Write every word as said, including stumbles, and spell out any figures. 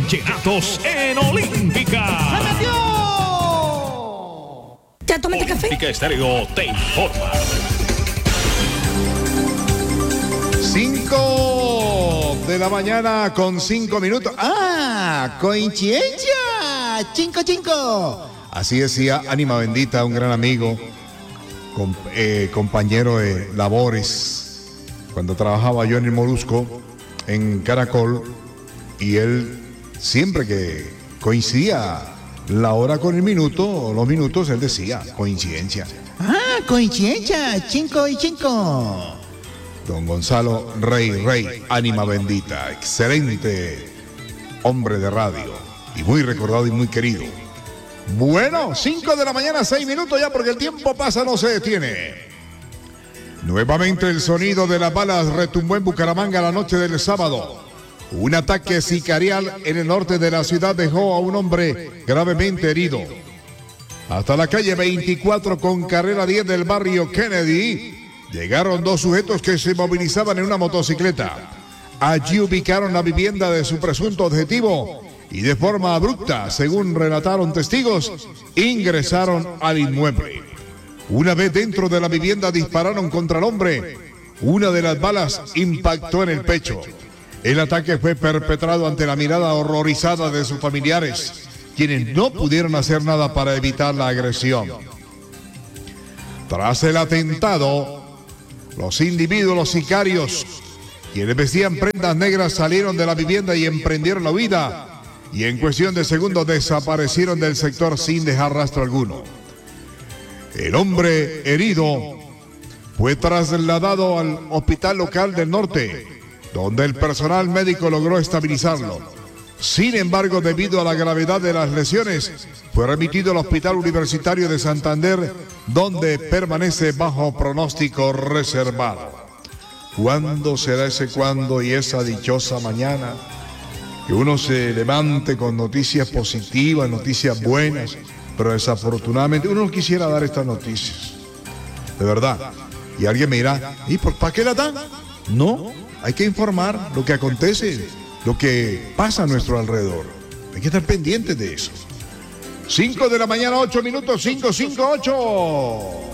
Vallenatos en Olímpica. ¡Se metió! Ya, tómate café. Olímpica Estéreo te informa. Cinco de la mañana con cinco minutos. ¡Ah! ¡Coincidencia! ¡Cinco, cinco! Así decía Ánima Bendita, un gran amigo, com, eh, compañero de labores, cuando trabajaba yo en el Molusco, en Caracol, y él siempre que coincidía la hora con el minuto, o los minutos, él decía coincidencia. ¡Ah! ¡Coincidencia! ¡Cinco y cinco! Don Gonzalo Rey Rey, Ánima Bendita, excelente hombre de radio y muy recordado y muy querido. Bueno, cinco de la mañana, seis minutos ya, porque el tiempo pasa, no se detiene. Nuevamente el sonido de las balas retumbó en Bucaramanga la noche del sábado. Un ataque sicarial en el norte de la ciudad dejó a un hombre gravemente herido. Hasta la calle veinticuatro con carrera diez del barrio Kennedy llegaron dos sujetos que se movilizaban en una motocicleta. Allí ubicaron la vivienda de su presunto objetivo y de forma abrupta, según relataron testigos, ingresaron al inmueble. Una vez dentro de la vivienda dispararon contra el hombre. Una de las balas impactó en el pecho. El ataque fue perpetrado ante la mirada horrorizada de sus familiares, quienes no pudieron hacer nada para evitar la agresión. Tras el atentado, los individuos, los sicarios, quienes vestían prendas negras, salieron de la vivienda y emprendieron la huida, y en cuestión de segundos desaparecieron del sector sin dejar rastro alguno. El hombre herido fue trasladado al hospital local del norte, donde el personal médico logró estabilizarlo. Sin embargo, debido a la gravedad de las lesiones, fue remitido al Hospital Universitario de Santander, donde permanece bajo pronóstico reservado. ¿Cuándo será ese cuándo y esa dichosa mañana? Que uno se levante con noticias positivas, noticias buenas, pero desafortunadamente uno no quisiera dar estas noticias. De verdad. Y alguien me dirá, ¿y por para qué la dan? No, hay que informar lo que acontece, lo que pasa a nuestro alrededor. Hay que estar pendientes de eso. cinco de la mañana, ocho minutos, cinco, cinco, ocho.